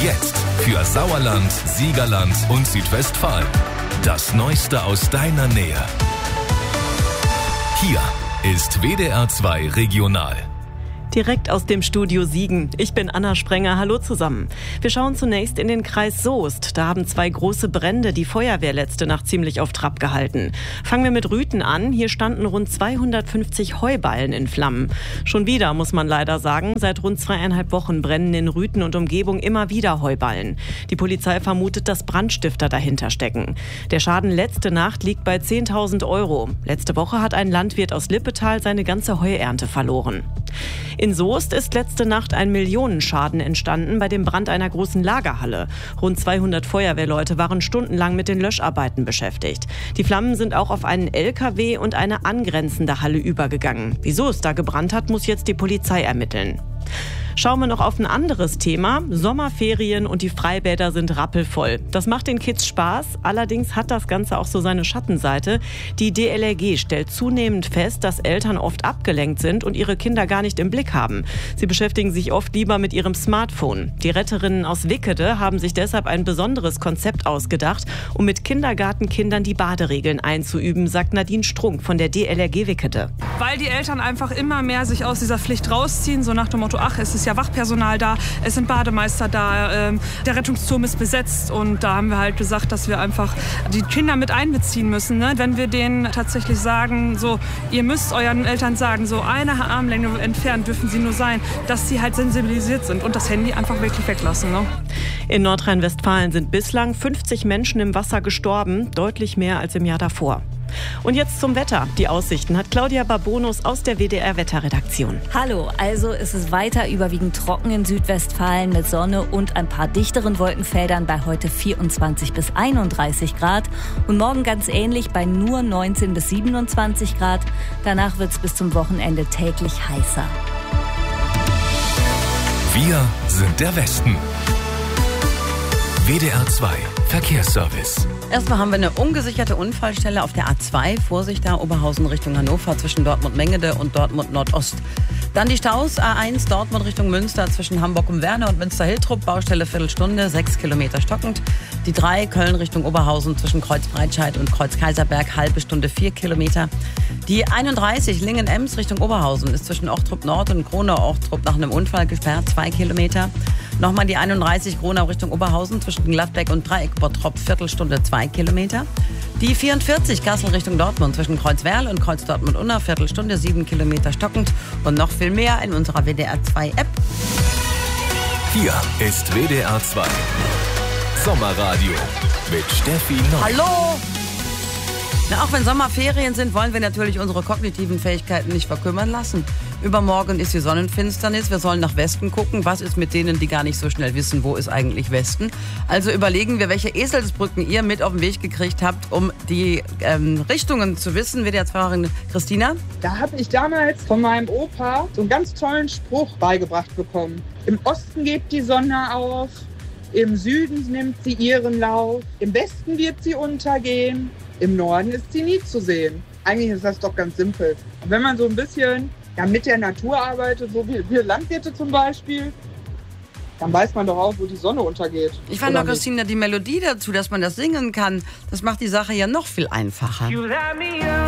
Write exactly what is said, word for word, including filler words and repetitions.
Jetzt für Sauerland, Siegerland und Südwestfalen. Das Neueste aus deiner Nähe. Hier ist W D R zwei Regional. Direkt aus dem Studio Siegen. Ich bin Anna Sprenger. Hallo zusammen. Wir schauen zunächst in den Kreis Soest. Da haben zwei große Brände die Feuerwehr letzte Nacht ziemlich auf Trab gehalten. Fangen wir mit Rüthen an. Hier standen rund zweihundertfünfzig Heuballen in Flammen. Schon wieder, muss man leider sagen. Seit rund zweieinhalb Wochen brennen in Rüthen und Umgebung immer wieder Heuballen. Die Polizei vermutet, dass Brandstifter dahinter stecken. Der Schaden letzte Nacht liegt bei zehntausend Euro. Letzte Woche hat ein Landwirt aus Lippetal seine ganze Heuernte verloren. In Soest ist letzte Nacht ein Millionenschaden entstanden bei dem Brand einer großen Lagerhalle. Rund zweihundert Feuerwehrleute waren stundenlang mit den Löscharbeiten beschäftigt. Die Flammen sind auch auf einen L K W und eine angrenzende Halle übergegangen. Wieso es da gebrannt hat, muss jetzt die Polizei ermitteln. Schauen wir noch auf ein anderes Thema. Sommerferien und die Freibäder sind rappelvoll. Das macht den Kids Spaß. Allerdings hat das Ganze auch so seine Schattenseite. Die D L R G stellt zunehmend fest, dass Eltern oft abgelenkt sind und ihre Kinder gar nicht im Blick haben. Sie beschäftigen sich oft lieber mit ihrem Smartphone. Die Retterinnen aus Wickede haben sich deshalb ein besonderes Konzept ausgedacht, um mit Kindergartenkindern die Baderegeln einzuüben, sagt Nadine Strunk von der D L R G Wickede. Weil die Eltern einfach immer mehr sich aus dieser Pflicht rausziehen, so nach dem Motto, ach, es ist ja Wachpersonal da, es sind Bademeister da, ähm, der Rettungsturm ist besetzt und da haben wir halt gesagt, dass wir einfach die Kinder mit einbeziehen müssen, ne? Wenn wir denen tatsächlich sagen, so, ihr müsst euren Eltern sagen, so eine Armlänge entfernt dürfen sie nur sein, dass sie halt sensibilisiert sind und das Handy einfach wirklich weglassen. Ne? In Nordrhein-Westfalen sind bislang fünfzig Menschen im Wasser gestorben, deutlich mehr als im Jahr davor. Und jetzt zum Wetter. Die Aussichten hat Claudia Babonus aus der W D R-Wetterredaktion. Hallo, also ist es weiter überwiegend trocken in Südwestfalen mit Sonne und ein paar dichteren Wolkenfeldern bei heute vierundzwanzig bis einunddreißig Grad. Und morgen ganz ähnlich bei nur neunzehn bis siebenundzwanzig Grad. Danach wird es bis zum Wochenende täglich heißer. Wir sind der Westen. W D R zwei Verkehrsservice. Erstmal haben wir eine ungesicherte Unfallstelle auf der A zwei. Vorsicht da, Oberhausen Richtung Hannover zwischen Dortmund-Mengede und Dortmund-Nordost. Dann die Staus, A eins Dortmund Richtung Münster zwischen Hamburg und Werne und Münster-Hiltrup. Baustelle Viertelstunde, sechs Kilometer stockend. Die drei Köln Richtung Oberhausen zwischen Kreuz-Breitscheid und Kreuz-Kaiserberg, halbe Stunde, vier Kilometer. Die einunddreißig Lingen-Ems Richtung Oberhausen ist zwischen Ochtrup Nord und Kronau-Ochtrup nach einem Unfall gesperrt, zwei Kilometer. Nochmal die einunddreißig Kronau Richtung Oberhausen zwischen Gladbeck und Dreieck-Bottrop, Viertelstunde, zwei Kilometer. Die vierundvierzig Kassel Richtung Dortmund zwischen Kreuzwerl und Kreuz Dortmund-Unna, Viertelstunde, sieben Kilometer stockend. Und noch viel mehr in unserer W D R zwei App. Hier ist W D R zwei Sommerradio mit Steffi Neu. Hallo! Na, auch wenn Sommerferien sind, wollen wir natürlich unsere kognitiven Fähigkeiten nicht verkümmern lassen. Übermorgen ist die Sonnenfinsternis. Wir sollen nach Westen gucken. Was ist mit denen, die gar nicht so schnell wissen, wo ist eigentlich Westen? Also überlegen wir, welche Eselsbrücken ihr mit auf den Weg gekriegt habt, um die ähm, Richtungen zu wissen. W D R-Fahrerin Christina? Da habe ich damals von meinem Opa so einen ganz tollen Spruch beigebracht bekommen. Im Osten geht die Sonne auf, im Süden nimmt sie ihren Lauf, im Westen wird sie untergehen, im Norden ist sie nie zu sehen. Eigentlich ist das doch ganz simpel. Und wenn man so ein bisschen ja, mit der Natur arbeitet, so wie wir Landwirte zum Beispiel, dann weiß man doch auch, wo die Sonne untergeht. Ich fand doch, Christina, die Melodie dazu, dass man das singen kann, das macht die Sache ja noch viel einfacher.